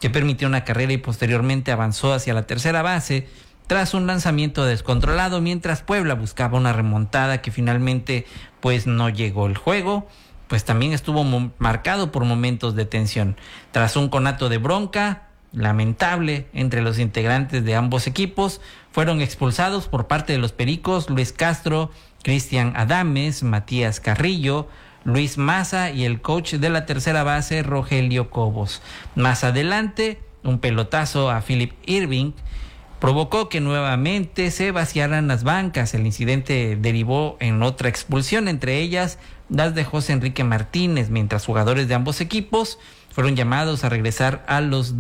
que permitió una carrera y posteriormente avanzó hacia la tercera base tras un lanzamiento descontrolado, mientras Puebla buscaba una remontada que finalmente pues no llegó. El juego pues también estuvo marcado por momentos de tensión. Tras un conato de bronca lamentable entre los integrantes de ambos equipos, fueron expulsados por parte de los Pericos Luis Castro, Cristian Adames, Matías Carrillo, Luis Maza y el coach de la tercera base, Rogelio Cobos. Más adelante, un pelotazo a Philip Irving provocó que nuevamente se vaciaran las bancas. El incidente derivó en otra expulsión, entre ellas las de José Enrique Martínez, mientras jugadores de ambos equipos fueron llamados a regresar a los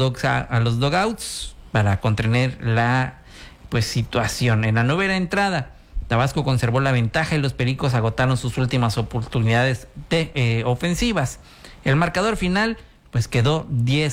dugouts para contener la situación. En la novena entrada, Tabasco conservó la ventaja y los Pericos agotaron sus últimas oportunidades ofensivas. El marcador final quedó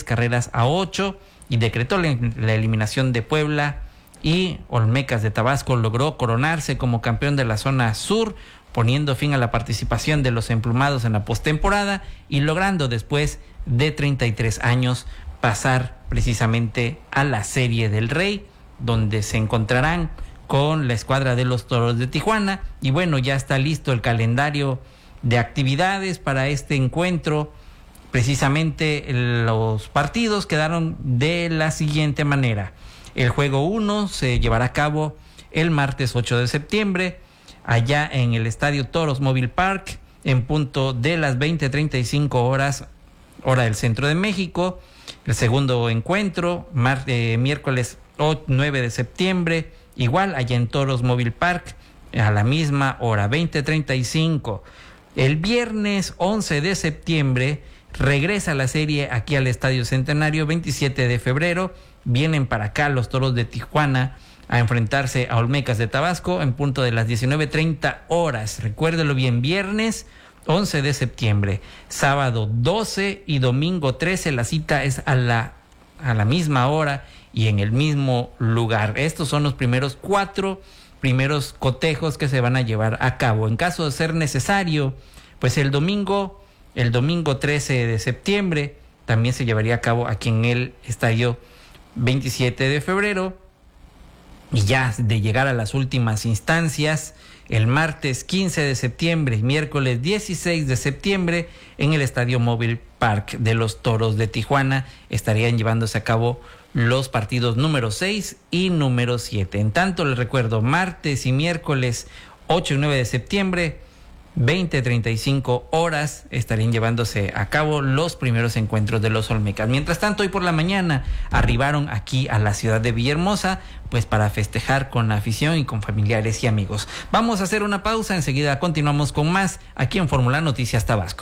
10-8 y decretó la eliminación de Puebla, y Olmecas de Tabasco logró coronarse como campeón de la zona sur, poniendo fin a la participación de los emplumados en la postemporada y logrando después de 33 años pasar precisamente a la Serie del Rey, donde se encontrarán con la escuadra de los Toros de Tijuana. Y bueno, ya está listo el calendario de actividades para este encuentro. Precisamente los partidos quedaron de la siguiente manera. El juego 1 se llevará a cabo el martes 8 de septiembre, allá en el Estadio Toros Mobile Park, en punto de las 20:35 horas, hora del centro de México. El segundo encuentro, miércoles 9 de septiembre, igual allá en Toros Mobile Park, a la misma hora, 20:35. El viernes 11 de septiembre regresa la serie aquí al Estadio Centenario. 27 de febrero vienen para acá los Toros de Tijuana a enfrentarse a Olmecas de Tabasco en punto de las 19:30 horas. Recuérdelo bien, viernes 11 de septiembre, sábado 12 y domingo 13, la cita es a la misma hora y en el mismo lugar. Estos son los cuatro primeros cotejos que se van a llevar a cabo. En caso de ser necesario, el domingo 13 de septiembre también se llevaría a cabo aquí en el estadio 27 de febrero. Y ya de llegar a las últimas instancias, el martes 15 de septiembre y miércoles 16 de septiembre en el Estadio Mobile Park de los Toros de Tijuana estarían llevándose a cabo los partidos número 6 y número 7. En tanto, les recuerdo, martes y miércoles 8 y 9 de septiembre, 20:35 horas, estarían llevándose a cabo los primeros encuentros de los Olmecas. Mientras tanto, hoy por la mañana arribaron aquí a la ciudad de Villahermosa, para festejar con la afición y con familiares y amigos. Vamos a hacer una pausa, enseguida continuamos con más aquí en Fórmula Noticias Tabasco.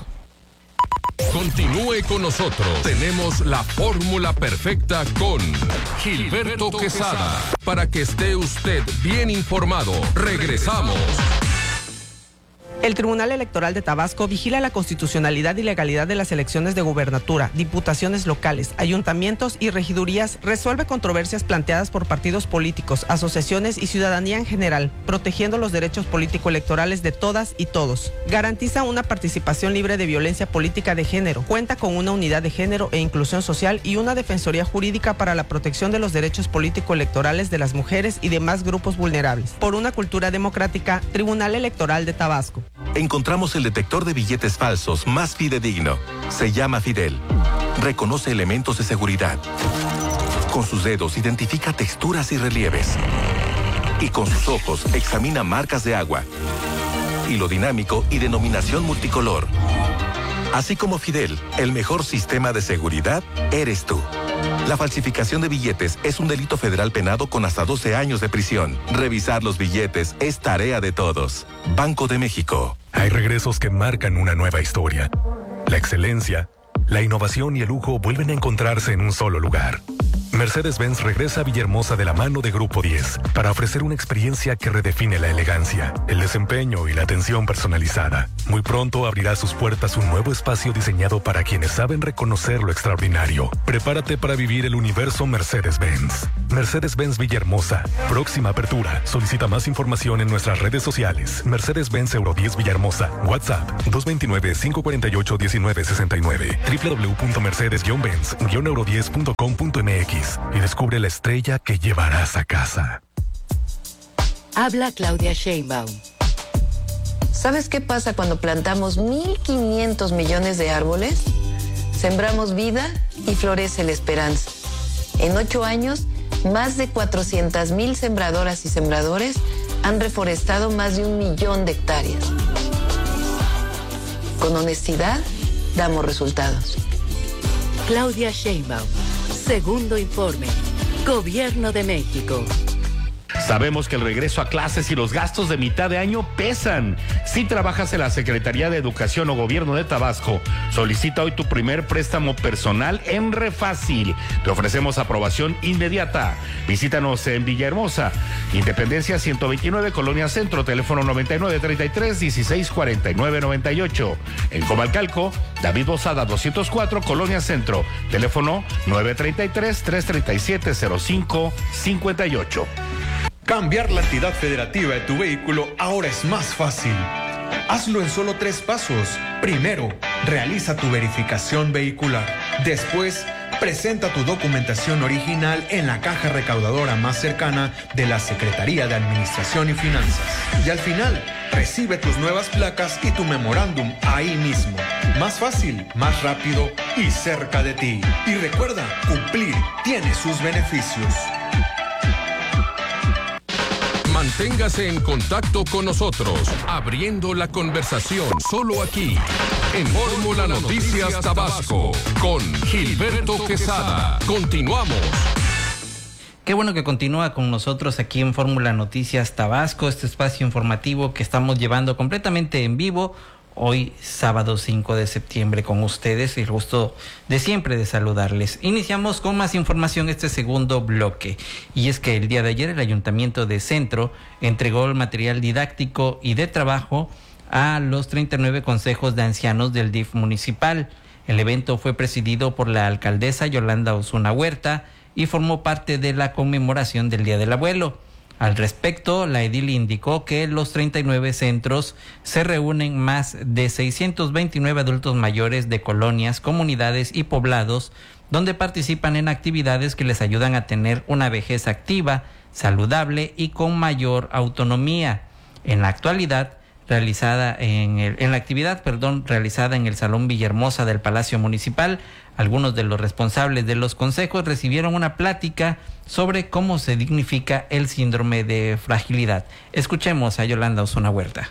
Continúe con nosotros. Tenemos la fórmula perfecta con Gilberto Quesada. Para que esté usted bien informado, regresamos. El Tribunal Electoral de Tabasco vigila la constitucionalidad y legalidad de las elecciones de gubernatura, diputaciones locales, ayuntamientos y regidurías, resuelve controversias planteadas por partidos políticos, asociaciones y ciudadanía en general, protegiendo los derechos político-electorales de todas y todos. Garantiza una participación libre de violencia política de género, cuenta con una unidad de género e inclusión social y una defensoría jurídica para la protección de los derechos político-electorales de las mujeres y demás grupos vulnerables. Por una cultura democrática, Tribunal Electoral de Tabasco. Encontramos el detector de billetes falsos más fidedigno. Se llama Fidel. Reconoce elementos de seguridad. Con sus dedos identifica texturas y relieves. Y con sus ojos examina marcas de agua. Hilo dinámico y denominación multicolor. Así como Fidel, el mejor sistema de seguridad eres tú. La falsificación de billetes es un delito federal penado con hasta 12 años de prisión. Revisar los billetes es tarea de todos. Banco de México. Hay regresos que marcan una nueva historia. La excelencia, la innovación y el lujo vuelven a encontrarse en un solo lugar. Mercedes-Benz regresa a Villahermosa de la mano de Grupo 10 para ofrecer una experiencia que redefine la elegancia, el desempeño y la atención personalizada. Muy pronto abrirá sus puertas un nuevo espacio diseñado para quienes saben reconocer lo extraordinario. Prepárate para vivir el universo Mercedes-Benz. Mercedes-Benz Villahermosa. Próxima apertura. Solicita más información en nuestras redes sociales. Mercedes-Benz Euro 10 Villahermosa. WhatsApp 229-548-1969. www.mercedes-benz-euro10.com.mx y descubre la estrella que llevarás a casa. Habla Claudia Sheinbaum. ¿Sabes qué pasa cuando plantamos 1.500 millones de árboles? Sembramos vida y florece la esperanza. En 8 años, más de 400,000 sembradoras y sembradores han reforestado más de 1 millón de hectáreas. Con honestidad, damos resultados. Claudia Sheinbaum. Segundo informe. Gobierno de México. Sabemos que el regreso a clases y los gastos de mitad de año pesan. Si trabajas en la Secretaría de Educación o Gobierno de Tabasco, solicita hoy tu primer préstamo personal en Refácil. Te ofrecemos aprobación inmediata. Visítanos en Villahermosa, Independencia 129, Colonia Centro, teléfono 9933-164998. En Comalcalco, David Bozada 204, Colonia Centro, teléfono 933-337-0558. Cambiar la entidad federativa de tu vehículo ahora es más fácil. Hazlo en solo 3 pasos. Primero, realiza tu verificación vehicular. Después, presenta tu documentación original en la caja recaudadora más cercana de la Secretaría de Administración y Finanzas. Y al final, recibe tus nuevas placas y tu memorándum ahí mismo. Más fácil, más rápido y cerca de ti. Y recuerda, cumplir tiene sus beneficios. Manténgase en contacto con nosotros, abriendo la conversación solo aquí, en Fórmula Noticias Tabasco, con Gilberto Quesada. Continuamos. Qué bueno que continúa con nosotros aquí en Fórmula Noticias Tabasco, este espacio informativo que estamos llevando completamente en vivo. Hoy, sábado 5 de septiembre, con ustedes, el gusto de siempre de saludarles. Iniciamos con más información este segundo bloque. Y es que el día de ayer el Ayuntamiento de Centro entregó el material didáctico y de trabajo a los 39 consejos de ancianos del DIF municipal. El evento fue presidido por la alcaldesa Yolanda Osuna Huerta y formó parte de la conmemoración del Día del Abuelo. Al respecto, la edil indicó que los 39 centros se reúnen más de 629 adultos mayores de colonias, comunidades y poblados, donde participan en actividades que les ayudan a tener una vejez activa, saludable y con mayor autonomía. En la actualidad, realizada en el Salón Villahermosa del Palacio Municipal, algunos de los responsables de los consejos recibieron una plática sobre cómo se dignifica el síndrome de fragilidad. Escuchemos a Yolanda Osuna Huerta.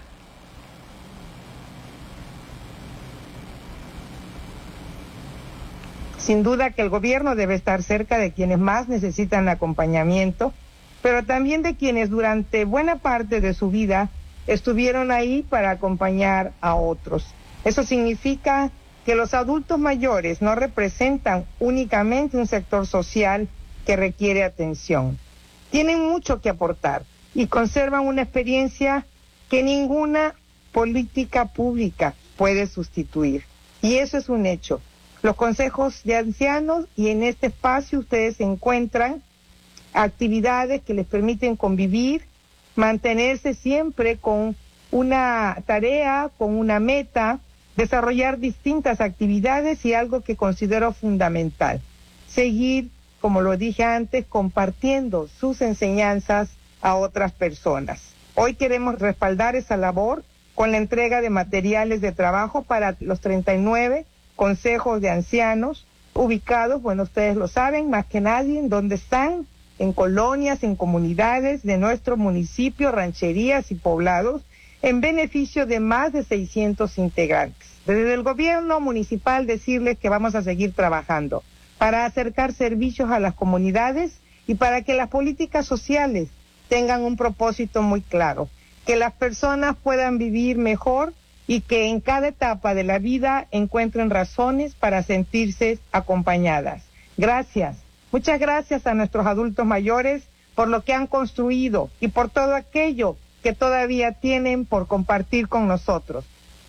Sin duda que el gobierno debe estar cerca de quienes más necesitan acompañamiento, pero también de quienes durante buena parte de su vida estuvieron ahí para acompañar a otros. Eso significa que los adultos mayores no representan únicamente un sector social que requiere atención. Tienen mucho que aportar y conservan una experiencia que ninguna política pública puede sustituir. Y eso es un hecho. Los consejos de ancianos, y en este espacio ustedes encuentran actividades que les permiten convivir, mantenerse siempre con una tarea, con una meta, desarrollar distintas actividades y algo que considero fundamental, seguir, como lo dije antes, compartiendo sus enseñanzas a otras personas. Hoy queremos respaldar esa labor con la entrega de materiales de trabajo para los 39 consejos de ancianos ubicados, bueno, ustedes lo saben más que nadie, en donde están, en colonias, en comunidades de nuestro municipio, rancherías y poblados, en beneficio de más de 600 integrantes. Desde el gobierno municipal decirles que vamos a seguir trabajando para acercar servicios a las comunidades y para que las políticas sociales tengan un propósito muy claro, que las personas puedan vivir mejor y que en cada etapa de la vida encuentren razones para sentirse acompañadas. Gracias Muchas gracias a nuestros adultos mayores por lo que han construido y por todo aquello que todavía tienen por compartir con nosotros.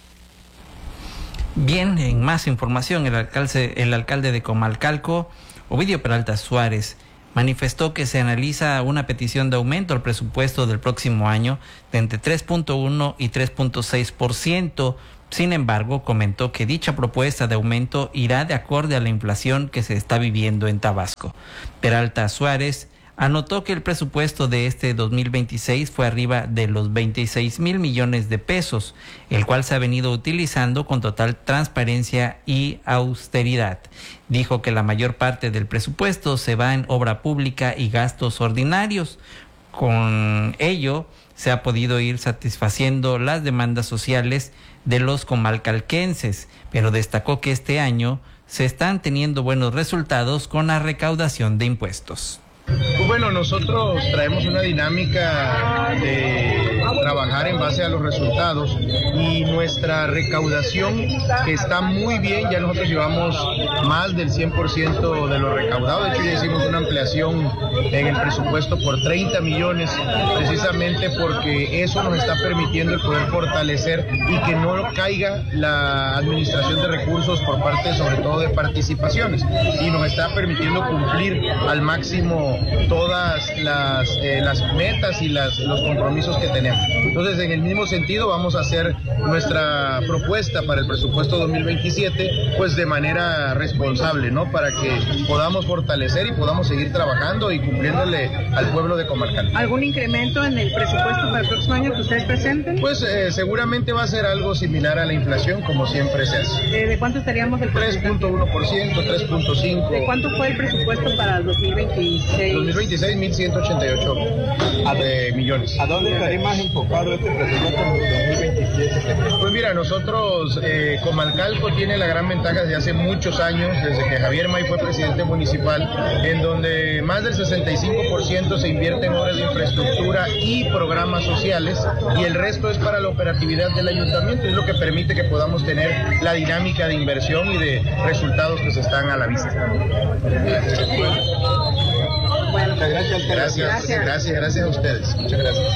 Bien, en más información, el alcalde de Comalcalco, Ovidio Peralta Suárez, manifestó que se analiza una petición de aumento al presupuesto del próximo año de entre 3.1 y 3.6%. Sin embargo, comentó que dicha propuesta de aumento irá de acorde a la inflación que se está viviendo en Tabasco. Peralta Suárez anotó que el presupuesto de este 2026 fue arriba de los 26,000 millones de pesos, el cual se ha venido utilizando con total transparencia y austeridad. Dijo que la mayor parte del presupuesto se va en obra pública y gastos ordinarios. Con ello, se ha podido ir satisfaciendo las demandas sociales de los comalcalquenses, pero destacó que este año se están teniendo buenos resultados con la recaudación de impuestos. Pues bueno, nosotros traemos una dinámica de trabajar en base a los resultados y nuestra recaudación que está muy bien, ya nosotros llevamos más del 100% de lo recaudado, de hecho ya hicimos una ampliación en el presupuesto por 30 millones, precisamente porque eso nos está permitiendo el poder fortalecer y que no caiga la administración de recursos por parte sobre todo de participaciones y nos está permitiendo cumplir al máximo todas las metas y los compromisos que tenemos. Entonces, en el mismo sentido, vamos a hacer nuestra propuesta para el presupuesto 2027, pues de manera responsable, ¿no? Para que podamos fortalecer y podamos seguir trabajando y cumpliéndole al pueblo de Comalcalco. ¿Algún incremento en el presupuesto para el próximo año que ustedes presenten? Pues seguramente va a ser algo similar a la inflación, como siempre se hace. ¿De cuánto estaríamos del presupuesto? 3.1%, 3.5%. ¿De cuánto fue el presupuesto para el 2026? 2026, 1.188 millones. ¿A dónde estaría más enfocado este presupuesto en el 2027? Pues mira, nosotros, Comalcalco tiene la gran ventaja desde hace muchos años, desde que Javier May fue presidente municipal, en donde más del 65% se invierte en obras de infraestructura y programas sociales, y el resto es para la operatividad del ayuntamiento, es lo que permite que podamos tener la dinámica de inversión y de resultados que se están a la vista. Gracias a ustedes. Muchas gracias.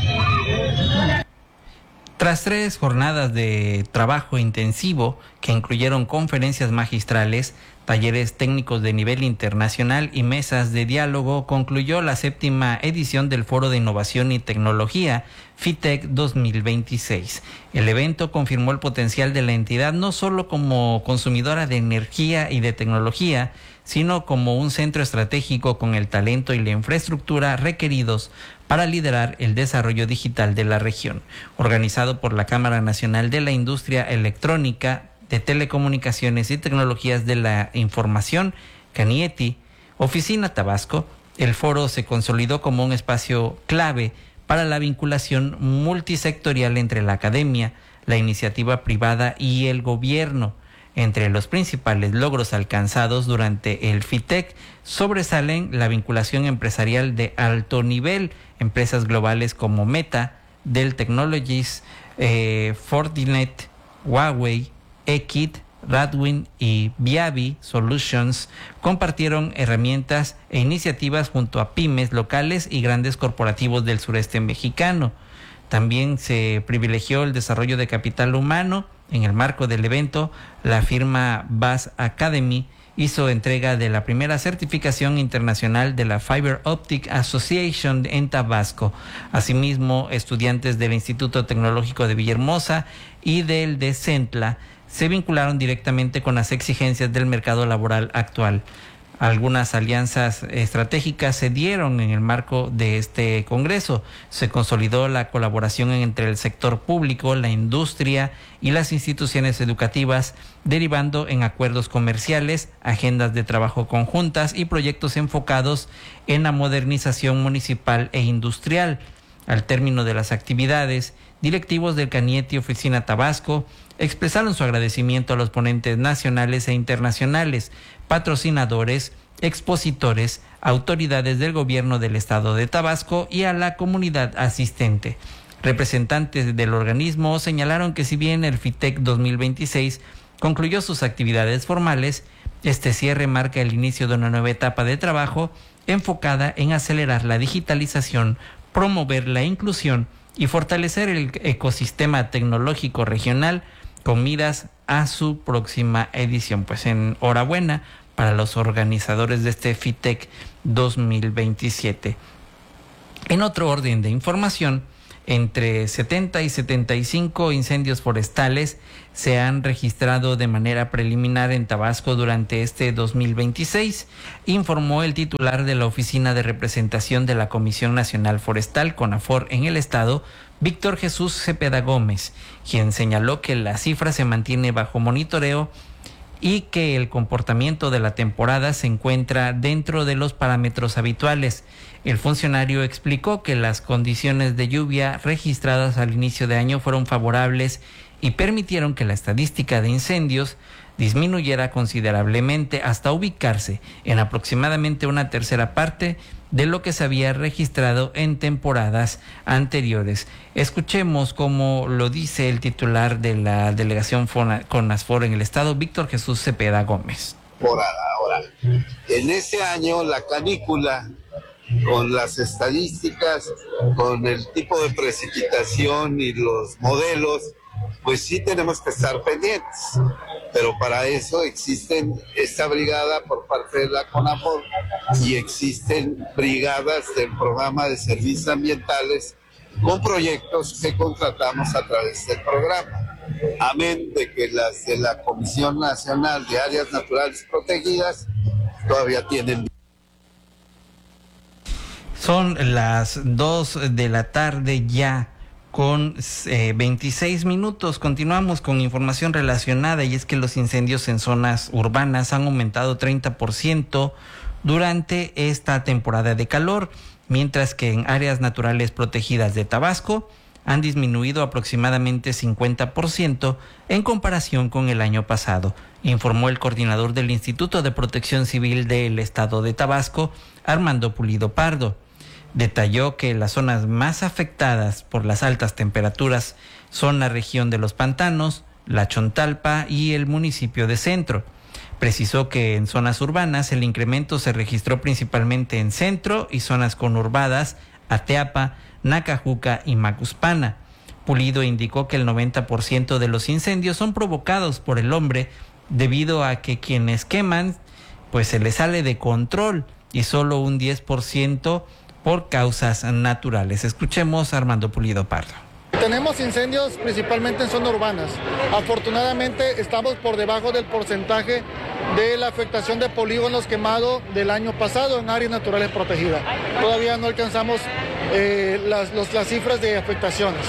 Tras 3 jornadas de trabajo intensivo que incluyeron conferencias magistrales, talleres técnicos de nivel internacional y mesas de diálogo, concluyó la 7ª edición del Foro de Innovación y Tecnología FITEC 2026. El evento confirmó el potencial de la entidad no solo como consumidora de energía y de tecnología, sino como un centro estratégico con el talento y la infraestructura requeridos para liderar el desarrollo digital de la región. Organizado por la Cámara Nacional de la Industria Electrónica, de Telecomunicaciones y Tecnologías de la Información, CANIETI, Oficina Tabasco, el foro se consolidó como un espacio clave para la vinculación multisectorial entre la academia, la iniciativa privada y el gobierno. Entre los principales logros alcanzados durante el FITEC sobresalen la vinculación empresarial de alto nivel, empresas globales como Meta, Dell Technologies, Fortinet, Huawei, Equit, Radwin y Viavi Solutions compartieron herramientas e iniciativas junto a pymes locales y grandes corporativos del sureste mexicano. También se privilegió el desarrollo de capital humano. En el marco del evento, la firma Bass Academy hizo entrega de la primera certificación internacional de la Fiber Optic Association en Tabasco. Asimismo, estudiantes del Instituto Tecnológico de Villahermosa y del de Centla se vincularon directamente con las exigencias del mercado laboral actual. Algunas alianzas estratégicas se dieron en el marco de este congreso. Se consolidó la colaboración entre el sector público, la industria y las instituciones educativas, derivando en acuerdos comerciales, agendas de trabajo conjuntas y proyectos enfocados en la modernización municipal e industrial. Al término de las actividades, directivos del CANIETI Oficina Tabasco expresaron su agradecimiento a los ponentes nacionales e internacionales, patrocinadores, expositores, autoridades del gobierno del estado de Tabasco y a la comunidad asistente. Representantes del organismo señalaron que si bien el FITEC 2026 concluyó sus actividades formales, Este cierre marca el inicio de una nueva etapa de trabajo enfocada en acelerar la digitalización, promover la inclusión y fortalecer el ecosistema tecnológico regional con miras a su próxima edición. Pues enhorabuena para los organizadores de este FITEC 2027. En otro orden de información, entre 70 y 75 incendios forestales se han registrado de manera preliminar en Tabasco durante este 2026, informó el titular de la Oficina de Representación de la Comisión Nacional Forestal, CONAFOR, en el estado, Víctor Jesús Cepeda Gómez, quien señaló que la cifra se mantiene bajo monitoreo y que el comportamiento de la temporada se encuentra dentro de los parámetros habituales. El funcionario explicó que las condiciones de lluvia registradas al inicio de año fueron favorables y permitieron que la estadística de incendios disminuyera considerablemente hasta ubicarse en aproximadamente una tercera parte de lo que se había registrado en temporadas anteriores. Escuchemos cómo lo dice el titular de la delegación CONAFOR en el estado, Víctor Jesús Cepeda Gómez. Ahora, en ese año la canícula, con las estadísticas, con el tipo de precipitación y los modelos, pues sí tenemos que estar pendientes, pero para eso existen esta brigada por parte de la CONAFOR y existen brigadas del programa de servicios ambientales con proyectos que contratamos a través del programa. Amén de que las de la Comisión Nacional de Áreas Naturales Protegidas todavía tienen. Son las 2 de la tarde ya con 26 minutos. Continuamos con información relacionada, y es que los incendios en zonas urbanas han aumentado 30% durante esta temporada de calor, mientras que en áreas naturales protegidas de Tabasco han disminuido aproximadamente 50% en comparación con el año pasado, informó el coordinador del Instituto de Protección Civil del Estado de Tabasco, Armando Pulido Pardo. Detalló que las zonas más afectadas por las altas temperaturas son la región de los pantanos, la Chontalpa y el municipio de Centro. Precisó que en zonas urbanas el incremento se registró principalmente en Centro y zonas conurbadas, Ateapa, Nacajuca y Macuspana. Pulido indicó que el 90% de los incendios son provocados por el hombre debido a que quienes queman pues se les sale de control y solo un 10% por causas naturales. Escuchemos a Armando Pulido Pardo. Tenemos incendios principalmente en zonas urbanas. Afortunadamente estamos por debajo del porcentaje de la afectación de polígonos quemados del año pasado en áreas naturales protegidas. Todavía no alcanzamos las cifras de afectaciones.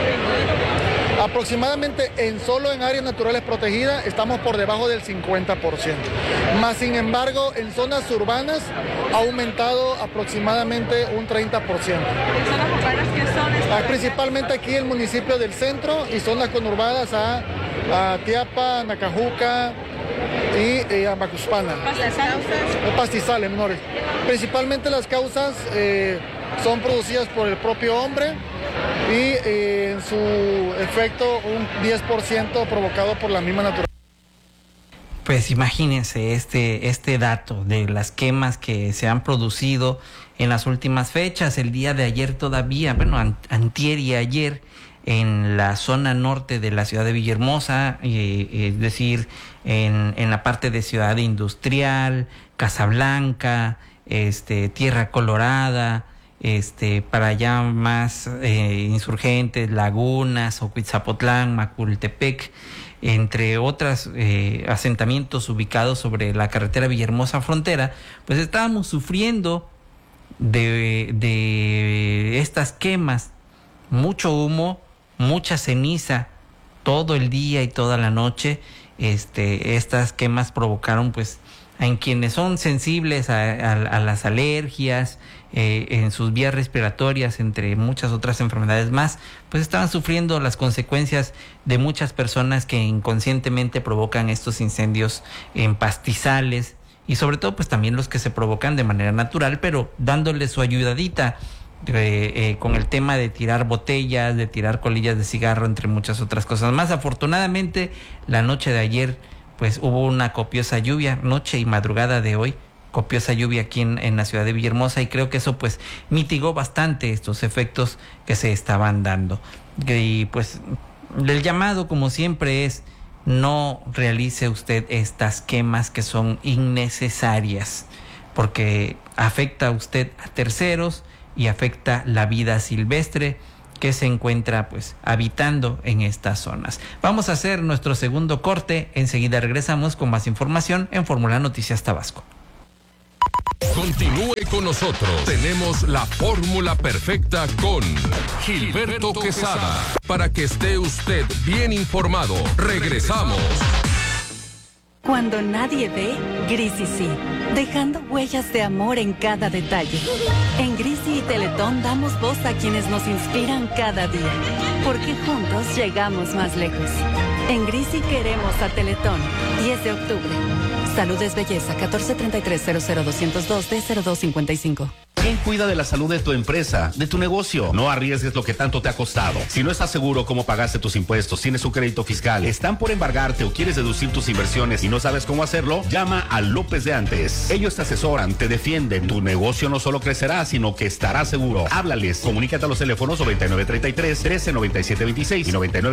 Aproximadamente solo en áreas naturales protegidas estamos por debajo del 50%. Más sin embargo, en zonas urbanas ha aumentado aproximadamente un 30%. ¿En zonas urbanas qué son? Principalmente aquí el municipio del Centro y zonas conurbadas a Tiapa, Nacajuca y a Macuspana. Pastizales menores. Principalmente las causas son producidas por el propio hombre y en su efecto un 10% provocado por la misma naturaleza. Pues imagínense este dato de las quemas que se han producido en las últimas fechas. El día de ayer todavía, bueno, antier y ayer, en la zona norte de la ciudad de Villahermosa, es decir, en la parte de Ciudad Industrial, Casablanca, Tierra Colorada, para allá más Insurgentes, Lagunas, Oquitzapotlán, Macultepec, entre otros asentamientos ubicados sobre la carretera Villahermosa Frontera, pues estábamos sufriendo de estas quemas, mucho humo, mucha ceniza, todo el día y toda la noche. Estas quemas provocaron pues en quienes son sensibles a las alergias, en sus vías respiratorias, entre muchas otras enfermedades más, pues estaban sufriendo las consecuencias de muchas personas que inconscientemente provocan estos incendios en pastizales, y sobre todo pues también los que se provocan de manera natural, pero dándole su ayudadita con el tema de tirar botellas, de tirar colillas de cigarro, entre muchas otras cosas más. Afortunadamente la noche de ayer pues hubo una copiosa lluvia, noche y madrugada de hoy, copiosa lluvia aquí en la ciudad de Villahermosa, y creo que eso pues mitigó bastante estos efectos que se estaban dando. Y pues el llamado, como siempre, es: no realice usted estas quemas que son innecesarias, porque afecta a usted a terceros y afecta la vida silvestre que se encuentra pues habitando en estas zonas. Vamos a hacer nuestro segundo corte, enseguida regresamos con más información en Fórmula Noticias Tabasco. Continúe con nosotros. Tenemos la fórmula perfecta con Gilberto Quesada para que esté usted bien informado. Regresamos. Cuando nadie ve, Grisi sí, dejando huellas de amor en cada detalle. En Grisi y Teletón damos voz a quienes nos inspiran cada día, porque juntos llegamos más lejos. En Grisi queremos a Teletón. 10 de octubre. Salud es belleza. 1433-00202 D0255. ¿Quién cuida de la salud de tu empresa, de tu negocio? No arriesgues lo que tanto te ha costado. Si no estás seguro cómo pagaste tus impuestos, tienes un crédito fiscal, están por embargarte o quieres deducir tus inversiones y no sabes cómo hacerlo, llama a López de Antes. Ellos te asesoran, te defienden. Tu negocio no solo crecerá, sino que estará seguro. Háblales. Comunícate a los teléfonos 9933-139726 y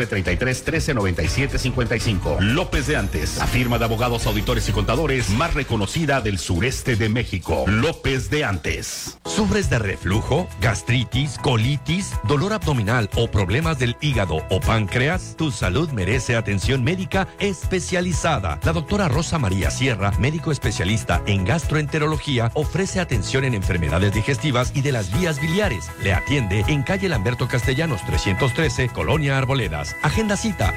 9933-139755. López de Antes, la firma de abogados, auditores y contadores más reconocida del sureste de México. López de Antes. ¿Sufres de reflujo, gastritis, colitis, dolor abdominal o problemas del hígado o páncreas? Tu salud merece atención médica especializada. La doctora Rosa María Sierra, médico especialista en gastroenterología, ofrece atención en enfermedades digestivas y de las vías biliares. Le atiende en calle Lamberto Castellanos 313, Colonia Arboledas. Agenda cita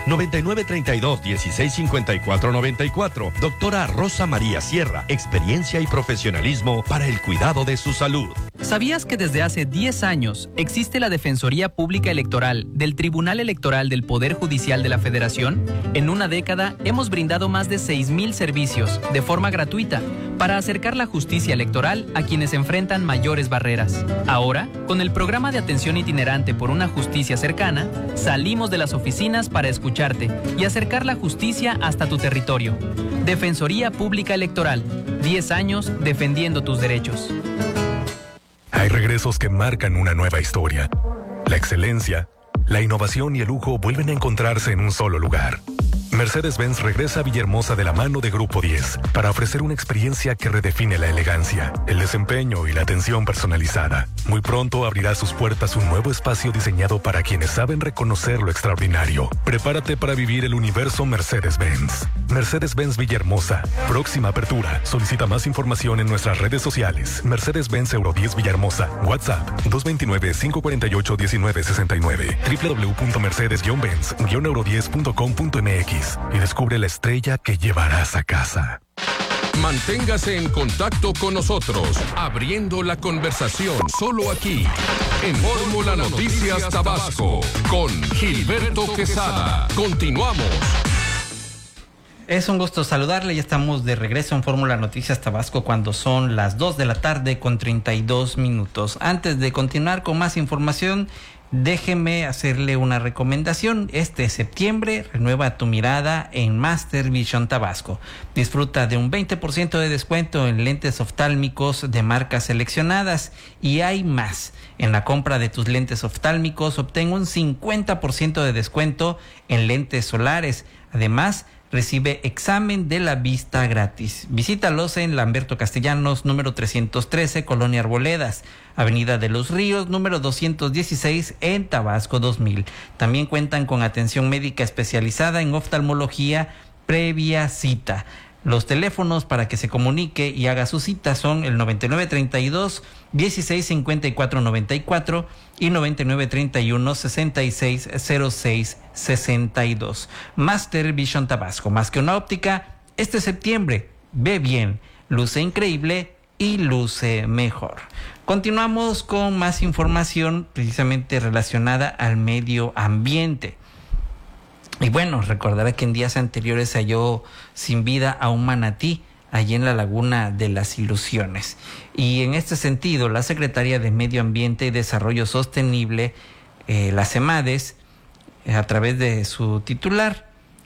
9932-165494. Doctora Rosa María Sierra, experiencia y profesionalismo para el cuidado de su salud. ¿Sabías que desde hace 10 años existe la Defensoría Pública Electoral del Tribunal Electoral del Poder Judicial de la Federación? En una década hemos brindado más de 6,000 servicios de forma gratuita para acercar la justicia electoral a quienes enfrentan mayores barreras. Ahora, con el programa de atención itinerante por una justicia cercana, salimos de las oficinas para escucharte y acercar la justicia hasta tu territorio. Defensoría Pública Electoral, 10 años defendiendo tus derechos. Hay regresos que marcan una nueva historia. La excelencia, la innovación y el lujo vuelven a encontrarse en un solo lugar. Mercedes-Benz regresa a Villahermosa de la mano de Grupo 10 para ofrecer una experiencia que redefine la elegancia, el desempeño y la atención personalizada. Muy pronto abrirá sus puertas un nuevo espacio diseñado para quienes saben reconocer lo extraordinario. Prepárate para vivir el universo Mercedes-Benz. Mercedes-Benz Villahermosa. Próxima apertura. Solicita más información en nuestras redes sociales. Mercedes-Benz Euro 10 Villahermosa. WhatsApp 229-548-1969. www.mercedes-benz-euro10.com.mx y descubre la estrella que llevarás a casa. Manténgase en contacto con nosotros, abriendo la conversación solo aquí, en Fórmula Noticias Tabasco, con Gilberto Quesada. Continuamos. Es un gusto saludarle, ya estamos de regreso en Fórmula Noticias Tabasco cuando son las 2 de la tarde con 32 minutos. Antes de continuar con más información, déjeme hacerle una recomendación. Este septiembre renueva tu mirada en Master Vision Tabasco. Disfruta de un 20% de descuento en lentes oftálmicos de marcas seleccionadas y hay más. En la compra de tus lentes oftálmicos obtén un 50% de descuento en lentes solares. Además, recibe examen de la vista gratis. Visítalos en Lamberto Castellanos, número 313, Colonia Arboledas, Avenida de los Ríos, número 216, en Tabasco 2000. También cuentan con atención médica especializada en oftalmología previa cita. Los teléfonos para que se comunique y haga su cita son el 9932-165494 y 9931-660662. Master Vision Tabasco, más que una óptica, este septiembre ve bien, luce increíble y luce mejor. Continuamos con más información precisamente relacionada al medio ambiente. Y bueno, recordará que en días anteriores se halló sin vida a un manatí allí en la Laguna de las Ilusiones. Y en este sentido, la Secretaría de Medio Ambiente y Desarrollo Sostenible, la CEMADES, a través de su titular,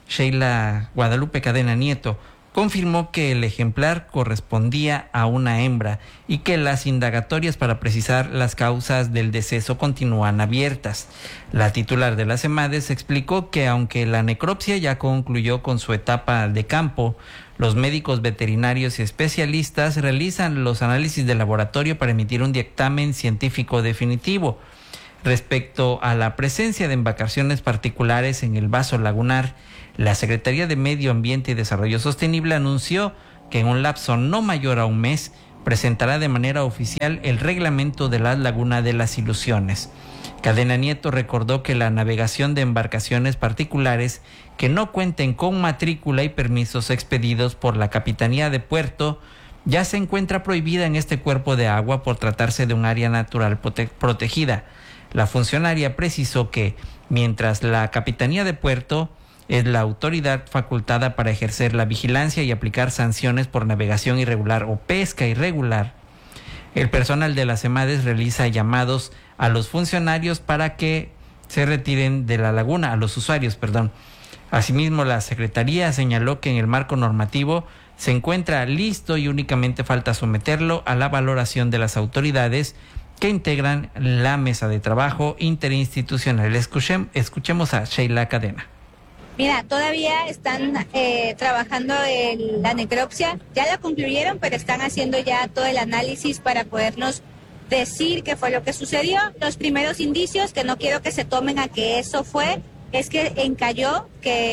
Sheila Guadalupe Cadena Nieto, confirmó que el ejemplar correspondía a una hembra y que las indagatorias para precisar las causas del deceso continúan abiertas. La titular de la CEMADES explicó que aunque la necropsia ya concluyó con su etapa de campo, los médicos veterinarios y especialistas realizan los análisis de laboratorio para emitir un dictamen científico definitivo. Respecto a la presencia de embarcaciones particulares en el vaso lagunar, la Secretaría de Medio Ambiente y Desarrollo Sostenible anunció que en un lapso no mayor a un mes presentará de manera oficial el reglamento de la Laguna de las Ilusiones. Cadena Nieto recordó que la navegación de embarcaciones particulares que no cuenten con matrícula y permisos expedidos por la Capitanía de Puerto ya se encuentra prohibida en este cuerpo de agua por tratarse de un área natural protegida. La funcionaria precisó que, mientras la Capitanía de Puerto es la autoridad facultada para ejercer la vigilancia y aplicar sanciones por navegación irregular o pesca irregular, el personal de la CEMADES realiza llamados a los funcionarios para que se retiren de la laguna, a los usuarios, perdón. Asimismo, la Secretaría señaló que en el marco normativo se encuentra listo y únicamente falta someterlo a la valoración de las autoridades que integran la mesa de trabajo interinstitucional. Escuchemos a Sheila Cadena. Mira, todavía están trabajando en la necropsia, ya la concluyeron, pero están haciendo ya todo el análisis para podernos decir qué fue lo que sucedió. Los primeros indicios, que no quiero que se tomen a que eso fue, es que encalló,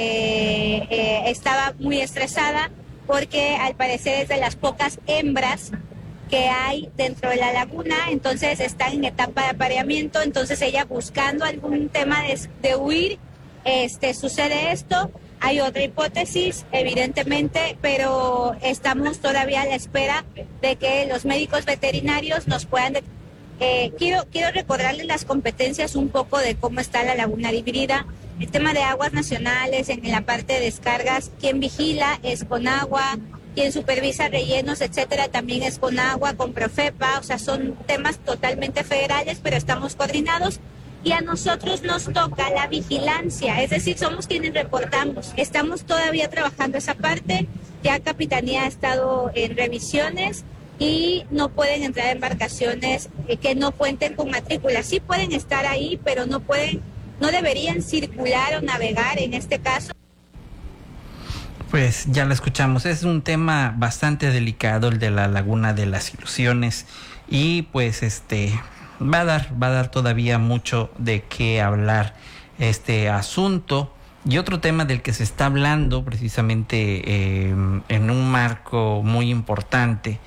que estaba muy estresada, porque al parecer es de las pocas hembras que hay dentro de la laguna, entonces están en etapa de apareamiento, entonces ella buscando algún tema de huir, sucede esto. Hay otra hipótesis, evidentemente, pero estamos todavía a la espera de que los médicos veterinarios nos puedan... Quiero recordarles las competencias un poco de cómo está la laguna dividida. El tema de aguas nacionales, en la parte de descargas, quien vigila es Conagua, quien supervisa rellenos, etcétera, también es Conagua, con Profepa, o sea, son temas totalmente federales, pero estamos coordinados. Y a nosotros nos toca la vigilancia, es decir, somos quienes reportamos. Estamos todavía trabajando esa parte, ya Capitanía ha estado en revisiones y no pueden entrar embarcaciones que no cuenten con matrícula. Sí pueden estar ahí, pero no deberían circular o navegar en este caso. Pues ya lo escuchamos, es un tema bastante delicado el de la Laguna de las Ilusiones y pues va a dar todavía mucho de qué hablar este asunto. Y otro tema del que se está hablando precisamente en un marco muy importante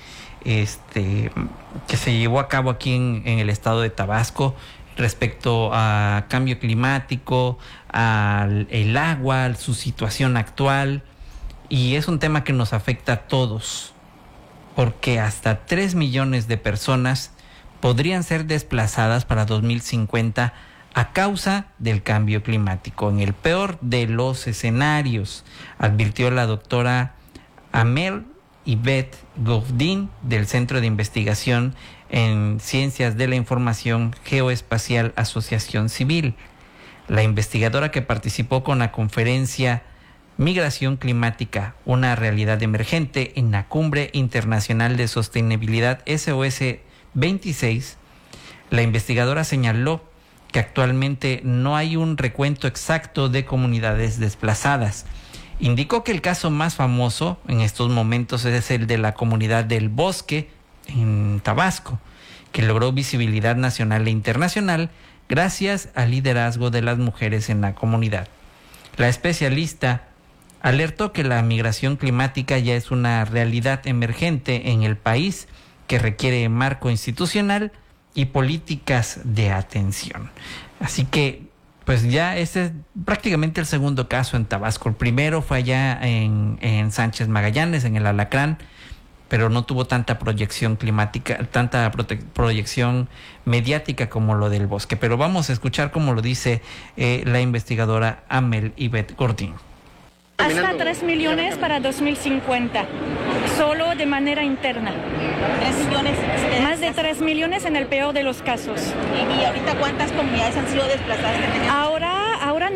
que se llevó a cabo aquí en el estado de Tabasco respecto a cambio climático, al el agua, su situación actual, y es un tema que nos afecta a todos porque hasta 3 millones de personas podrían ser desplazadas para 2050 a causa del cambio climático. En el peor de los escenarios, advirtió la doctora Amel Yvette Gaudin del Centro de Investigación en Ciencias de la Información Geoespacial Asociación Civil. La investigadora que participó con la conferencia Migración Climática, una realidad emergente en la Cumbre Internacional de Sostenibilidad SOS 26, la investigadora señaló que actualmente no hay un recuento exacto de comunidades desplazadas. Indicó que el caso más famoso en estos momentos es el de la comunidad del Bosque en Tabasco, que logró visibilidad nacional e internacional gracias al liderazgo de las mujeres en la comunidad. La especialista alertó que la migración climática ya es una realidad emergente en el país que requiere marco institucional y políticas de atención. Así que, pues ya este es prácticamente el segundo caso en Tabasco. El primero fue allá en Sánchez Magallanes, en el Alacrán, pero no tuvo tanta proyección climática, tanta proyección mediática como lo del Bosque. Pero vamos a escuchar cómo lo dice la investigadora Amel Yvette Gaudin. Hasta 3 millones para 2050, solo de manera interna. 3 millones. Más de 3 millones en el peor de los casos. ¿Y ahorita cuántas comunidades han sido desplazadas? Ahora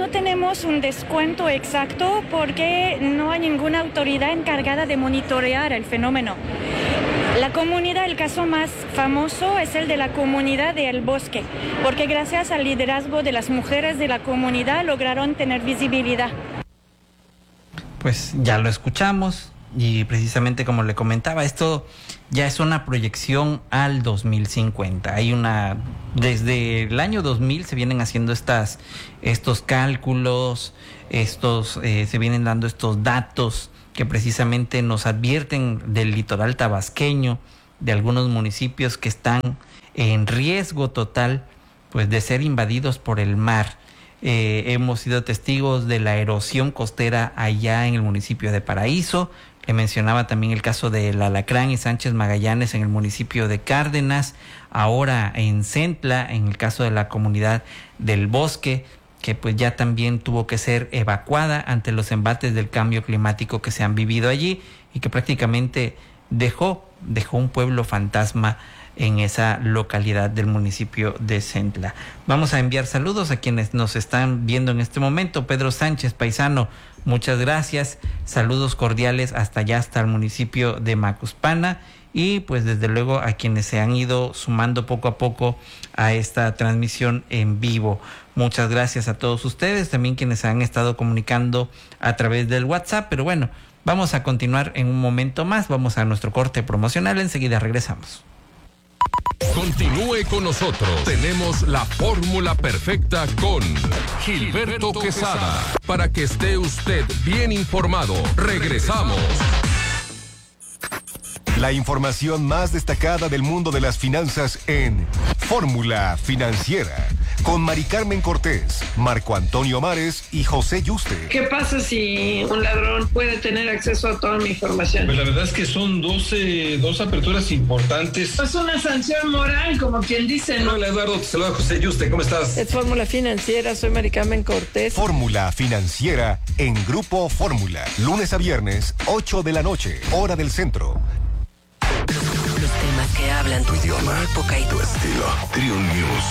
no tenemos un descuento exacto porque no hay ninguna autoridad encargada de monitorear el fenómeno. La comunidad, el caso más famoso es el de la comunidad de El Bosque, porque gracias al liderazgo de las mujeres de la comunidad lograron tener visibilidad. Pues ya lo escuchamos y precisamente como le comentaba, esto ya es una proyección al 2050. Desde el año 2000 se vienen haciendo estos cálculos, se vienen dando estos datos que precisamente nos advierten del litoral tabasqueño, de algunos municipios que están en riesgo total, pues, de ser invadidos por el mar. Hemos sido testigos de la erosión costera allá en el municipio de Paraíso. Le mencionaba también el caso del Alacrán y Sánchez Magallanes en el municipio de Cárdenas. Ahora en Centla, en el caso de la comunidad del Bosque, que pues ya también tuvo que ser evacuada ante los embates del cambio climático que se han vivido allí y que prácticamente dejó un pueblo fantasma en esa localidad del municipio de Centla. Vamos a enviar saludos a quienes nos están viendo en este momento. Pedro Sánchez, paisano, muchas gracias. Saludos cordiales hasta allá, hasta el municipio de Macuspana. Y pues desde luego a quienes se han ido sumando poco a poco a esta transmisión en vivo. Muchas gracias a todos ustedes, también quienes se han estado comunicando a través del WhatsApp. Pero bueno, vamos a continuar en un momento más. Vamos a nuestro corte promocional, enseguida regresamos. Continúe con nosotros. Tenemos la fórmula perfecta con Gilberto Quesada. Para que esté usted bien informado. Regresamos. La información más destacada del mundo de las finanzas en Fórmula Financiera, con Mari Carmen Cortés, Marco Antonio Mares y José Yuste. ¿Qué pasa si un ladrón puede tener acceso a toda mi información? Pues la verdad es que son dos aperturas importantes. Es una sanción moral, como quien dice, ¿no? Hola Eduardo, te saluda José Yuste, ¿cómo estás? Es Fórmula Financiera, soy Mari Carmen Cortés. Fórmula Financiera en Grupo Fórmula, lunes a viernes, 8 de la noche, hora del centro. Los temas que hablan tu idioma, época y tu estilo. Triun News.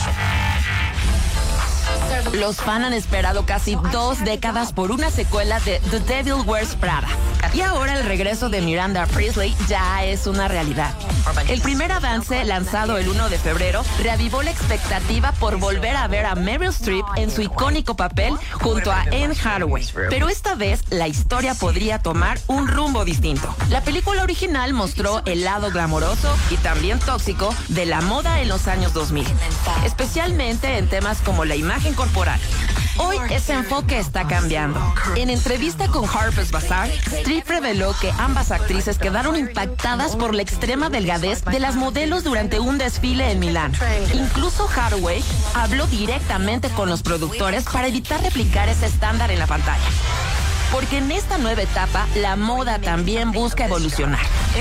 Los fans han esperado casi 2 décadas por una secuela de The Devil Wears Prada. Y ahora el regreso de Miranda Priestley ya es una realidad. El primer avance, lanzado el 1 de febrero, reavivó la expectativa por volver a ver a Meryl Streep en su icónico papel junto a Anne Hathaway. Pero esta vez la historia podría tomar un rumbo distinto. La película original mostró el lado glamoroso y también tóxico de la moda en los años 2000, especialmente en temas como la imagen corporal. Hoy ese enfoque está cambiando. En entrevista con Harper's Bazaar, Streep reveló que ambas actrices quedaron impactadas por la extrema delgadez de las modelos durante un desfile en Milán. Incluso Hathaway habló directamente con los productores para evitar replicar ese estándar en la pantalla. Porque en esta nueva etapa, la moda también busca evolucionar.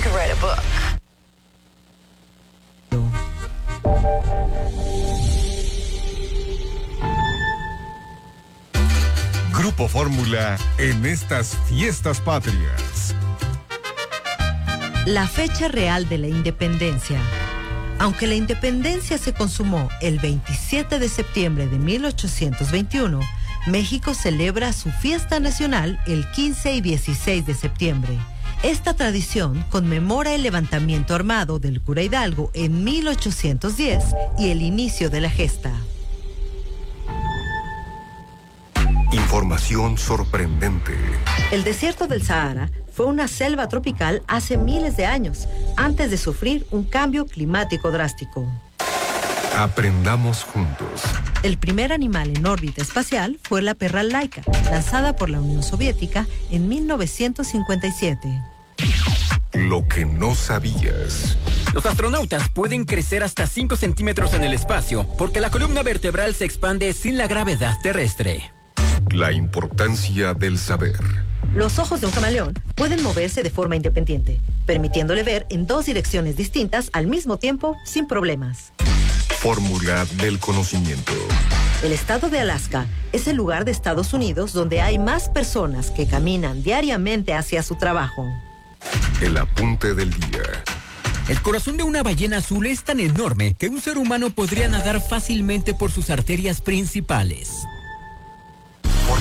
Grupo Fórmula en estas fiestas patrias. La fecha real de la independencia. Aunque la independencia se consumó el 27 de septiembre de 1821, México celebra su fiesta nacional el 15 y 16 de septiembre. Esta tradición conmemora el levantamiento armado del cura Hidalgo en 1810 y el inicio de la gesta. Información sorprendente. El desierto del Sahara fue una selva tropical hace miles de años, antes de sufrir un cambio climático drástico. Aprendamos juntos. El primer animal en órbita espacial fue la perra Laika, lanzada por la Unión Soviética en 1957. Lo que no sabías. Los astronautas pueden crecer hasta 5 centímetros en el espacio porque la columna vertebral se expande sin la gravedad terrestre. La importancia del saber. Los ojos de un camaleón pueden moverse de forma independiente, permitiéndole ver en 2 direcciones distintas al mismo tiempo sin problemas. Fórmula del conocimiento. El estado de Alaska es el lugar de Estados Unidos donde hay más personas que caminan diariamente hacia su trabajo. El apunte del día. El corazón de una ballena azul es tan enorme que un ser humano podría nadar fácilmente por sus arterias principales.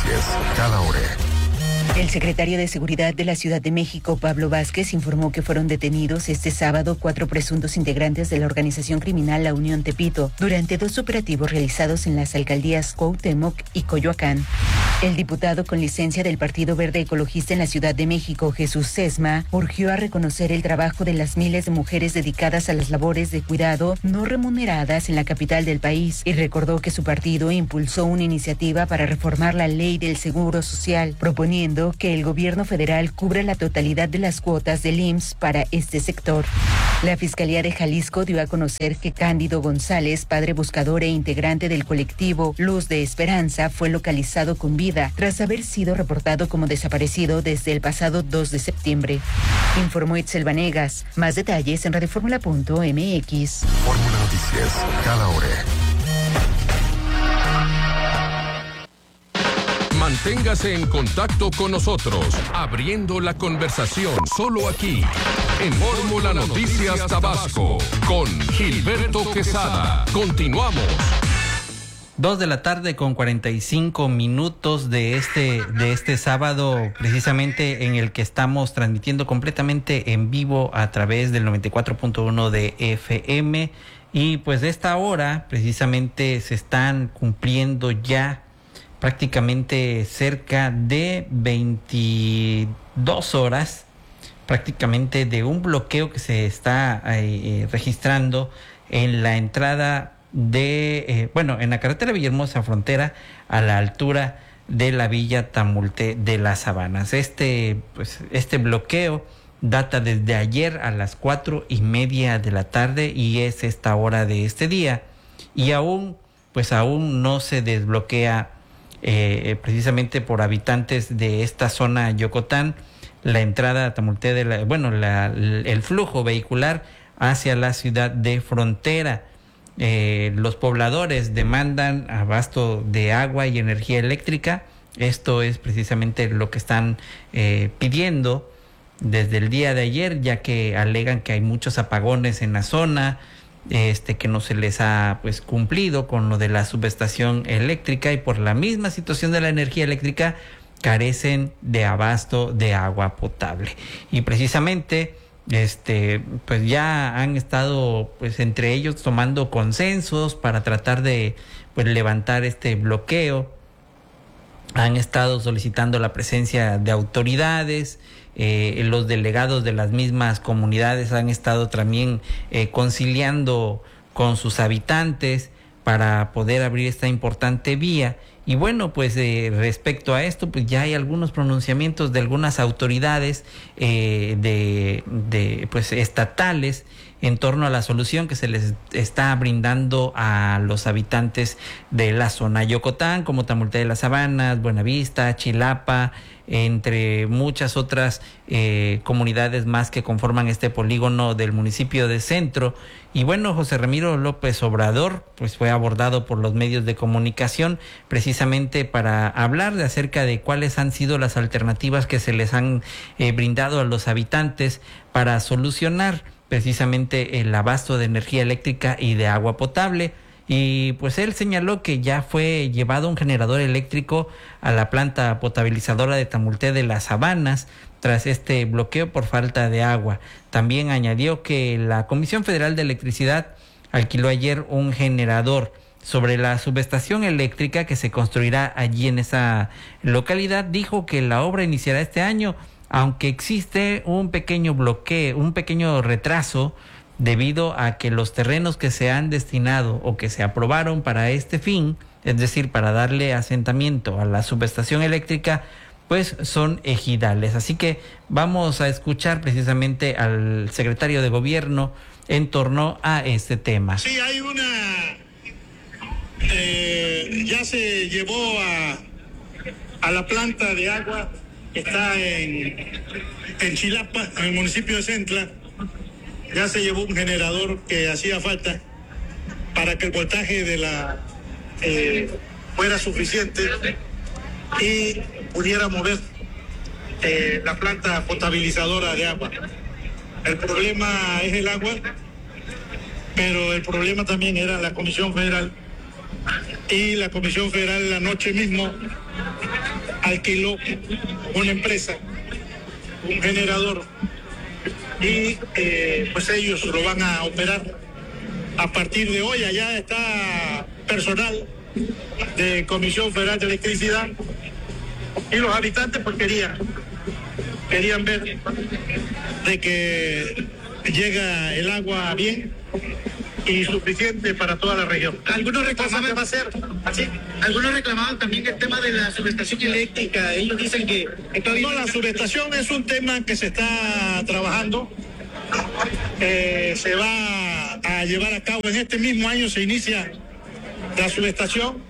Noticias, cada hora. El secretario de Seguridad de la Ciudad de México, Pablo Vázquez, informó que fueron detenidos este sábado 4 presuntos integrantes de la organización criminal La Unión Tepito durante 2 operativos realizados en las alcaldías Cuauhtémoc y Coyoacán. El diputado con licencia del Partido Verde Ecologista en la Ciudad de México, Jesús Sesma, urgió a reconocer el trabajo de las miles de mujeres dedicadas a las labores de cuidado no remuneradas en la capital del país y recordó que su partido impulsó una iniciativa para reformar la ley del Seguro Social, proponiendo que el gobierno federal cubra la totalidad de las cuotas del IMSS para este sector. La Fiscalía de Jalisco dio a conocer que Cándido González, padre buscador e integrante del colectivo Luz de Esperanza, fue localizado con vida tras haber sido reportado como desaparecido desde el pasado 2 de septiembre. Informó Itzel Vanegas. Más detalles en radioformula.mx. Fórmula Noticias, cada hora. Manténgase en contacto con nosotros, abriendo la conversación solo aquí, en Fórmula Noticias Tabasco, con Gilberto Quesada. Continuamos. 2 de la tarde con 45 minutos de este sábado, precisamente en el que estamos transmitiendo completamente en vivo a través del 94.1 de FM. Y pues de esta hora, precisamente se están cumpliendo ya prácticamente cerca de 22 horas, prácticamente de un bloqueo que se está registrando en la entrada en la carretera Villahermosa Frontera, a la altura de la Villa Tamulte de las Sabanas. Este bloqueo data desde ayer a las 4:30 de la tarde y es esta hora de este día, y aún no se desbloquea precisamente por habitantes de esta zona Yocotán la entrada a Tamulte el flujo vehicular hacia la ciudad de Frontera. Los pobladores demandan abasto de agua y energía eléctrica. Esto es precisamente lo que están pidiendo desde el día de ayer, ya que alegan que hay muchos apagones en la zona, que no se les ha cumplido con lo de la subestación eléctrica, y por la misma situación de la energía eléctrica carecen de abasto de agua potable. Y precisamente ya han estado entre ellos tomando consensos para tratar de levantar este bloqueo. Han estado solicitando la presencia de autoridades. Los delegados de las mismas comunidades han estado también conciliando con sus habitantes para poder abrir esta importante vía. Y bueno, respecto a esto, ya hay algunos pronunciamientos de algunas autoridades estatales en torno a la solución que se les está brindando a los habitantes de la zona Yocotán, como Tamulte de las Sabanas, Buenavista, Chilapa, entre muchas otras comunidades más que conforman este polígono del municipio de Centro. Y bueno, José Ramiro López Obrador fue abordado por los medios de comunicación precisamente para hablar acerca de cuáles han sido las alternativas que se les han brindado a los habitantes para solucionar precisamente el abasto de energía eléctrica y de agua potable. Y él señaló que ya fue llevado un generador eléctrico a la planta potabilizadora de Tamulte de las Sabanas tras este bloqueo por falta de agua. También añadió que la Comisión Federal de Electricidad alquiló ayer un generador sobre la subestación eléctrica que se construirá allí en esa localidad. Dijo que la obra iniciará este año, aunque existe un pequeño bloqueo, un pequeño retraso, debido a que los terrenos que se han destinado o que se aprobaron para este fin, es decir, para darle asentamiento a la subestación eléctrica, son ejidales. Así que vamos a escuchar precisamente al secretario de Gobierno en torno a este tema. Sí, hay ya se llevó a la planta de agua que está en Chilapa, en el municipio de Centla. Ya se llevó un generador que hacía falta para que el voltaje de fuera suficiente y pudiera mover la planta potabilizadora de agua. El problema es el agua, pero el problema también era la Comisión Federal, y la Comisión Federal la noche mismo alquiló una empresa, un generador, y pues ellos lo van a operar a partir de hoy. Allá está personal de Comisión Federal de Electricidad, y los habitantes pues querían ver de que llega el agua bien y suficiente para toda la región. Algunos reclamaban, va a ser así. Algunos reclamaban también el tema de la subestación eléctrica. Ellos dicen que no, la subestación es un tema que se está trabajando. Se va a llevar a cabo en este mismo año, se inicia la subestación.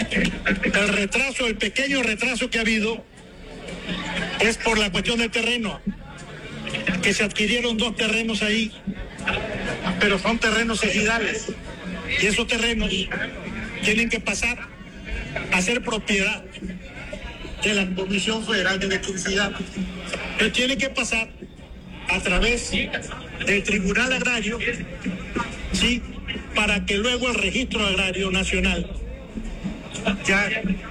El pequeño retraso que ha habido es por la cuestión del terreno, que se adquirieron 2 terrenos ahí, pero son terrenos ejidales, y esos terrenos tienen que pasar a ser propiedad de la Comisión Federal de Electricidad, pero tienen que pasar a través del Tribunal Agrario, ¿sí?, para que luego el Registro Agrario Nacional ya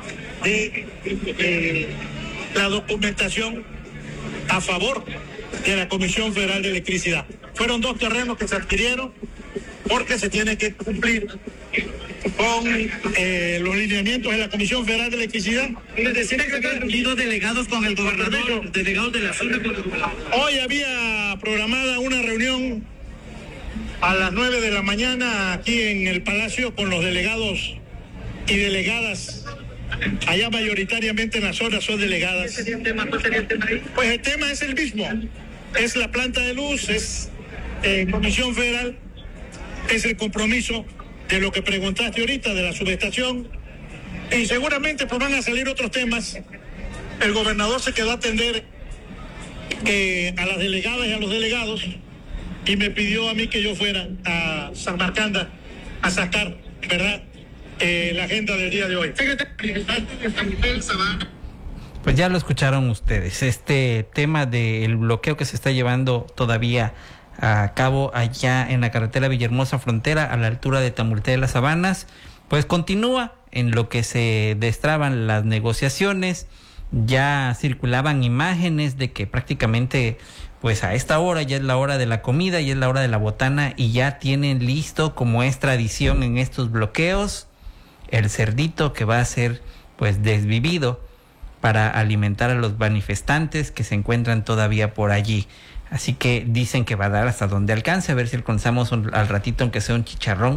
de la documentación a favor de la Comisión Federal de Electricidad. Fueron 2 terrenos que se adquirieron porque se tiene que cumplir con los lineamientos de la Comisión Federal de Electricidad. Es decir, que han reunido delegados con el gobernador, delegados de la zona con el gobernador. Hoy había programada una reunión a las 9 de la mañana aquí en el Palacio con los delegados y delegadas. Allá mayoritariamente en la zona son delegadas. ¿Cuál sería el tema ahí? Pues el tema es el mismo. Es la planta de luz, es Comisión Federal, es el compromiso de lo que preguntaste ahorita, de la subestación, y seguramente pues van a salir otros temas. El gobernador se quedó a atender a las delegadas y a los delegados, y me pidió a mí que yo fuera a San Marcanda a sacar, ¿verdad?, la agenda del día de hoy. Pues ya lo escucharon ustedes, este tema del bloqueo que se está llevando todavía a cabo allá en la carretera Villahermosa Frontera, a la altura de Tamulté de las Sabanas, pues continúa en lo que se destraban las negociaciones. Ya circulaban imágenes de que prácticamente pues a esta hora ya es la hora de la comida y es la hora de la botana, y ya tienen listo, como es tradición en estos bloqueos, el cerdito que va a ser pues desvivido para alimentar a los manifestantes que se encuentran todavía por allí. Así que dicen que va a dar hasta donde alcance, a ver si alcanzamos al ratito, aunque sea un chicharrón,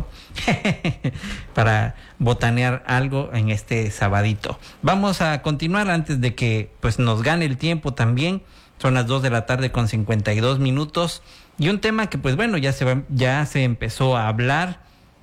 para botanear algo en este sabadito. Vamos a continuar antes de que pues nos gane el tiempo también. Son las 2 de la tarde con 52 minutos. Y un tema que pues bueno, ya se empezó a hablar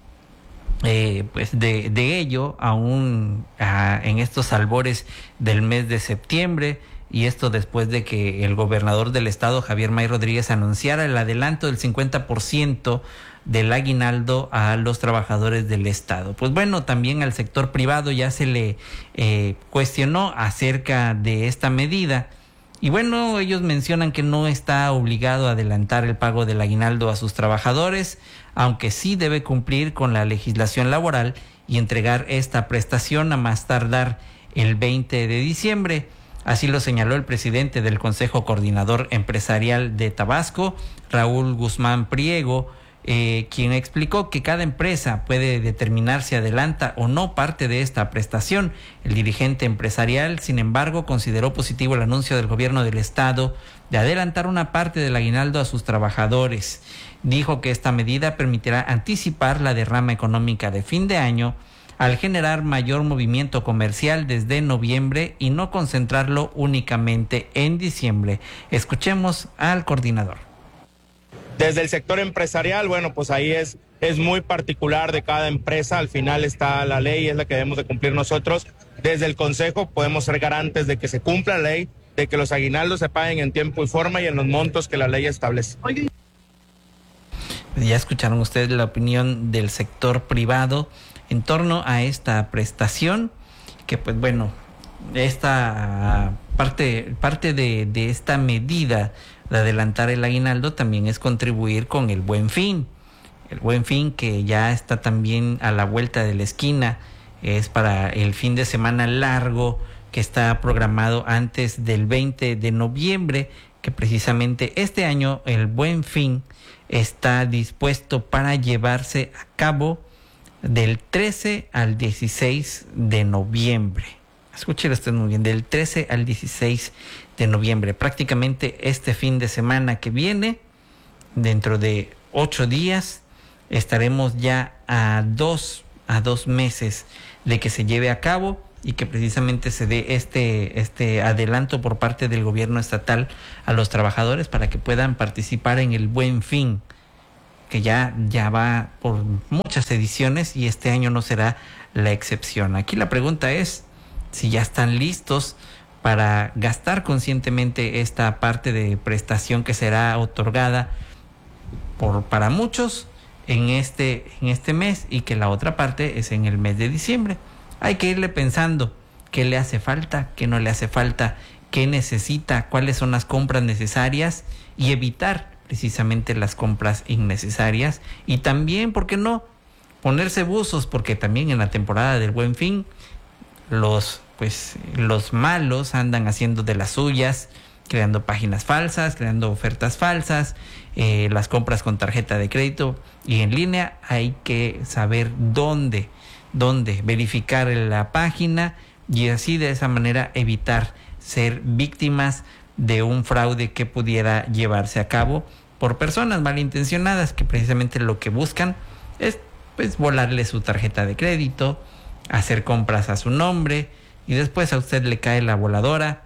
pues de ello aún en estos albores del mes de septiembre, y esto después de que el gobernador del estado, Javier May Rodríguez, anunciara el adelanto del 50% del aguinaldo a los trabajadores del estado. Pues bueno, también al sector privado ya se le cuestionó acerca de esta medida. Y bueno, ellos mencionan que no está obligado a adelantar el pago del aguinaldo a sus trabajadores, aunque sí debe cumplir con la legislación laboral y entregar esta prestación a más tardar el 20 de diciembre. Así lo señaló el presidente del Consejo Coordinador Empresarial de Tabasco, Raúl Guzmán Priego, quien explicó que cada empresa puede determinar si adelanta o no parte de esta prestación. El dirigente empresarial, sin embargo, consideró positivo el anuncio del gobierno del estado de adelantar una parte del aguinaldo a sus trabajadores. Dijo que esta medida permitirá anticipar la derrama económica de fin de año al generar mayor movimiento comercial desde noviembre y no concentrarlo únicamente en diciembre. Escuchemos al coordinador. Desde el sector empresarial, bueno, pues ahí es muy particular de cada empresa. Al final está la ley, es la que debemos de cumplir nosotros. Desde el Consejo podemos ser garantes de que se cumpla la ley, de que los aguinaldos se paguen en tiempo y forma y en los montos que la ley establece. Ya escucharon ustedes la opinión del sector privado en torno a esta prestación, que pues bueno, esta parte de esta medida de adelantar el aguinaldo también es contribuir con el Buen Fin. El Buen Fin, que ya está también a la vuelta de la esquina, es para el fin de semana largo que está programado antes del 20 de noviembre, que precisamente este año el Buen Fin está dispuesto para llevarse a cabo del 13 al 16 de noviembre. Escúchelo usted muy bien, del 13 al 16 de noviembre. Prácticamente este fin de semana que viene, dentro de 8 días, estaremos ya a dos meses de que se lleve a cabo y que precisamente se dé este adelanto por parte del gobierno estatal a los trabajadores para que puedan participar en el Buen Fin, que ya va por muchas ediciones y este año no será la excepción. Aquí la pregunta es si ya están listos para gastar conscientemente esta parte de prestación que será otorgada para muchos en este mes, y que la otra parte es en el mes de diciembre. Hay que irle pensando qué le hace falta, qué no le hace falta, qué necesita, cuáles son las compras necesarias y evitar precisamente las compras innecesarias. Y también, ¿por qué no?, ponerse buzos, porque también en la temporada del Buen Fin los malos andan haciendo de las suyas, creando páginas falsas, creando ofertas falsas, las compras con tarjeta de crédito y en línea. Hay que saber dónde verificar la página y así de esa manera evitar ser víctimas de un fraude que pudiera llevarse a cabo por personas malintencionadas que precisamente lo que buscan es volarle su tarjeta de crédito, hacer compras a su nombre y después a usted le cae la voladora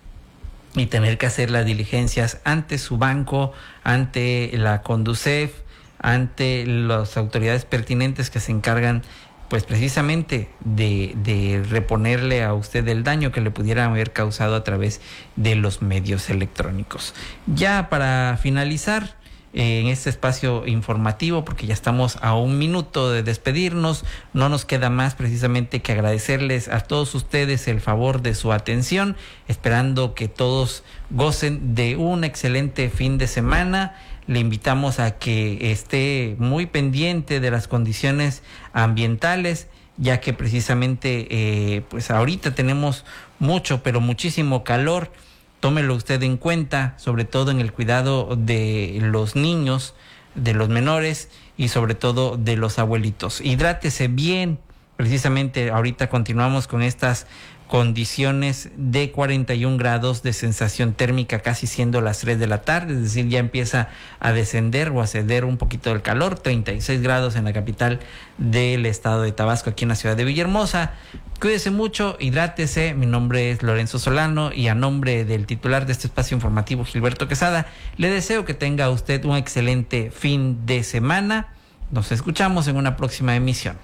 y tener que hacer las diligencias ante su banco, ante la Conducef, ante las autoridades pertinentes que se encargan pues precisamente de reponerle a usted el daño que le pudiera haber causado a través de los medios electrónicos. Ya para finalizar en este espacio informativo, porque ya estamos a un minuto de despedirnos, no nos queda más precisamente que agradecerles a todos ustedes el favor de su atención, esperando que todos gocen de un excelente fin de semana. Le invitamos a que esté muy pendiente de las condiciones ambientales, ya que precisamente pues ahorita tenemos mucho, pero muchísimo calor. Tómelo usted en cuenta, sobre todo en el cuidado de los niños, de los menores y sobre todo de los abuelitos. Hidrátese bien. Precisamente ahorita continuamos con estas condiciones de 41 grados de sensación térmica, casi siendo las 3 de la tarde, es decir, ya empieza a descender o a ceder un poquito del calor. 36 grados en la capital del estado de Tabasco, aquí en la ciudad de Villahermosa. Cuídese mucho, hidrátese. Mi nombre es Lorenzo Solano y a nombre del titular de este espacio informativo, Gilberto Quesada, le deseo que tenga usted un excelente fin de semana. Nos escuchamos en una próxima emisión.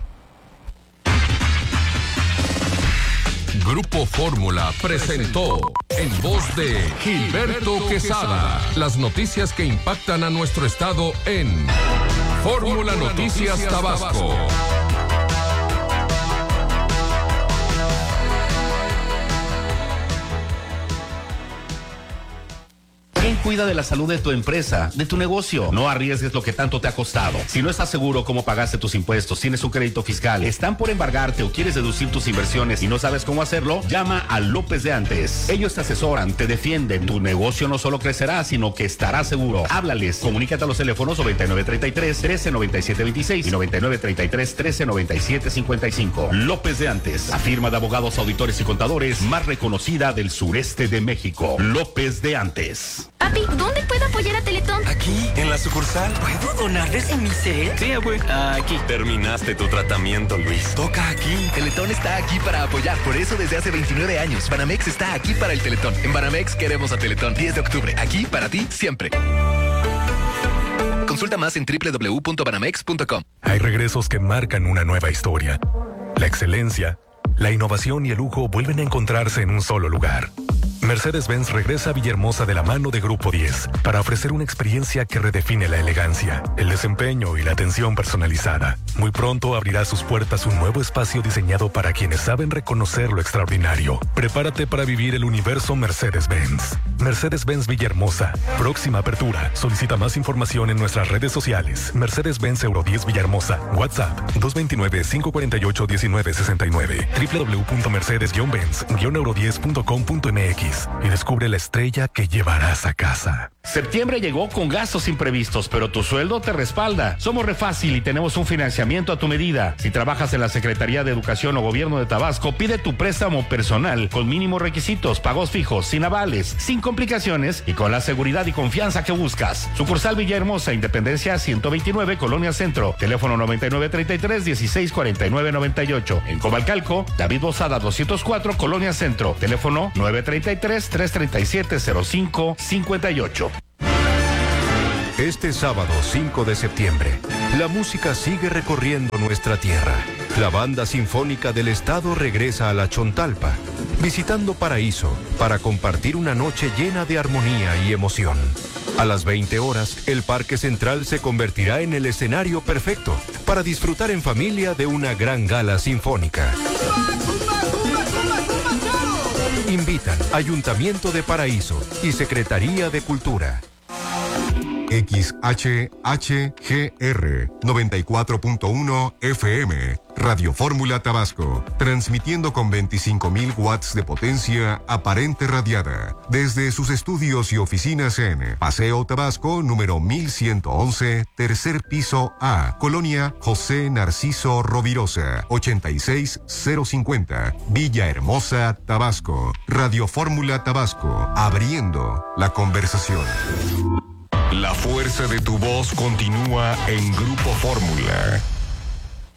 Grupo Fórmula presentó en voz de Gilberto Quesada las noticias que impactan a nuestro estado en Fórmula Noticias Tabasco. ¿Quién cuida de la salud de tu empresa, de tu negocio? No arriesgues lo que tanto te ha costado. Si no estás seguro cómo pagaste tus impuestos, tienes un crédito fiscal, están por embargarte o quieres deducir tus inversiones y no sabes cómo hacerlo, llama a López de Antes. Ellos te asesoran, te defienden. Tu negocio no solo crecerá, sino que estará seguro. Háblales. Comunícate a los teléfonos 9933-139726 y 9933-139755. López de Antes, la firma de abogados, auditores y contadores más reconocida del sureste de México. López de Antes. Papi, ¿dónde puedo apoyar a Teletón? Aquí, en la sucursal. ¿Puedo donarles en mi set? Sí, abue. Aquí. Terminaste tu tratamiento, Luis. Toca aquí. Teletón está aquí para apoyar. Por eso desde hace 29 años, Banamex está aquí para el Teletón. En Banamex queremos a Teletón. 10 de octubre. Aquí para ti, siempre. Consulta más en www.banamex.com. Hay regresos que marcan una nueva historia. La excelencia, la innovación y el lujo vuelven a encontrarse en un solo lugar. Mercedes-Benz regresa a Villahermosa de la mano de Grupo 10 para ofrecer una experiencia que redefine la elegancia, el desempeño y la atención personalizada. Muy pronto abrirá sus puertas un nuevo espacio diseñado para quienes saben reconocer lo extraordinario. Prepárate para vivir el universo Mercedes-Benz. Mercedes-Benz Villahermosa. Próxima apertura. Solicita más información en nuestras redes sociales. Mercedes-Benz Euro 10 Villahermosa. WhatsApp 229-548-1969. www.mercedes-benz-euro10.com.mx y descubre la estrella que llevarás a casa. Septiembre llegó con gastos imprevistos, pero tu sueldo te respalda. Somos Refácil y tenemos un financiamiento a tu medida. Si trabajas en la Secretaría de Educación o Gobierno de Tabasco, pide tu préstamo personal con mínimos requisitos, pagos fijos, sin avales, sin complicaciones y con la seguridad y confianza que buscas. Sucursal Villahermosa, Independencia 129, Colonia Centro. Teléfono 9933-164998. En Comalcalco, David Bozada 204, Colonia Centro. Teléfono 933-337-0558. Este sábado 5 de septiembre, la música sigue recorriendo nuestra tierra. La Banda Sinfónica del Estado regresa a la Chontalpa, visitando Paraíso para compartir una noche llena de armonía y emoción. A las 20 horas, el Parque Central se convertirá en el escenario perfecto para disfrutar en familia de una gran gala sinfónica. Invitan Ayuntamiento de Paraíso y Secretaría de Cultura. XHHGR 94.1 FM, Radio Fórmula Tabasco, transmitiendo con 25.000 watts de potencia aparente radiada, desde sus estudios y oficinas en Paseo Tabasco, número 1111, tercer piso A, Colonia José Narciso Rovirosa, 86050, Villahermosa, Tabasco. Radio Fórmula Tabasco, abriendo la conversación. La fuerza de tu voz continúa en Grupo Fórmula.